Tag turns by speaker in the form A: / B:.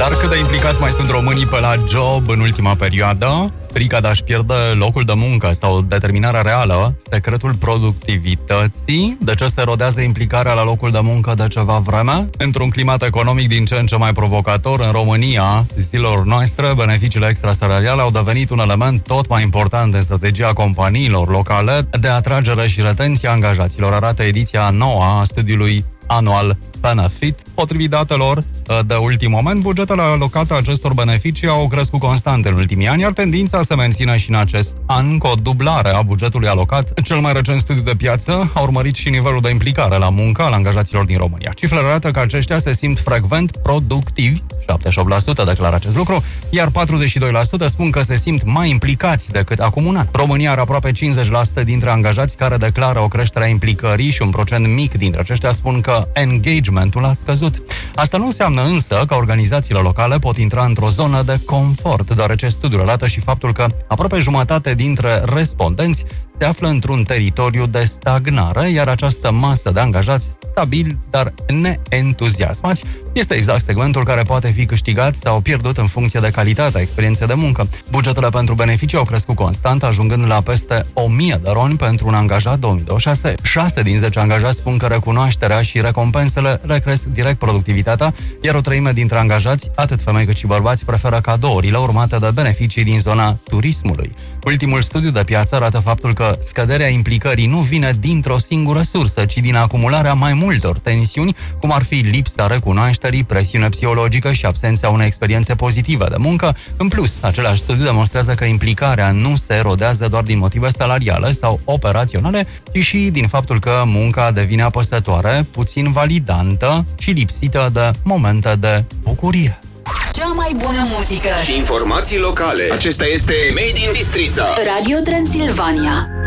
A: Dar cât de implicați mai sunt românii pe la job în ultima perioadă? Frica de a-și pierde locul de muncă sau determinarea reală, secretul productivității, de ce se rodează implicarea la locul de muncă de ceva vreme? Într-un climat economic din ce în ce mai provocator, în România, zilor noastre, beneficiile extrasalariale au devenit un element tot mai important în strategia companiilor locale de atragere și retenție a angajaților, arată ediția nouă a studiului anual Benefit. Potrivit datelor de ultim moment, bugetele alocate acestor beneficii au crescut constant în ultimii ani, iar tendința se menține și în acest an cu o dublare a bugetului alocat. Cel mai recent studiu de piață a urmărit și nivelul de implicare la muncă al angajaților din România. Cifrele arată că aceștia se simt frecvent productivi, 78% declară acest lucru, iar 42% spun că se simt mai implicați decât acum un an. România are aproape 50% dintre angajați care declară o creștere a implicării și un procent mic dintre aceștia spun că engagementul a scăzut. Asta nu înseamnă însă că organizațiile locale pot intra într-o zonă de confort, deoarece studiul arată și faptul că aproape jumătate dintre respondenți se află într-un teritoriu de stagnare, iar această masă de angajați stabili, dar neentuziasmați, este exact segmentul care poate fi câștigat sau pierdut în funcție de calitatea experienței de muncă. Bugetele pentru beneficii au crescut constant, ajungând la peste 1000 de RON pentru un angajat 2026. 6 din 10 angajați spun că recunoașterea și recompensele recresc direct productivitatea, iar o treime dintre angajați, atât femei cât și bărbați, preferă cadourile urmate de beneficii din zona turismului. Ultimul studiu de piață arată faptul că scăderea implicării nu vine dintr-o singură sursă, ci din acumularea mai multor tensiuni, cum ar fi lipsa recunoașterii, presiune psihologică și absența unei experiențe pozitive de muncă. În plus, același studiu demonstrează că implicarea nu se erodează doar din motive salariale sau operaționale, ci și din faptul că munca devine apăsătoare, puțin validantă și lipsită de momente de bucurie.
B: Cea mai bună muzică
C: și informații locale. Acesta este Made in Bistrița.
B: Radio Transilvania.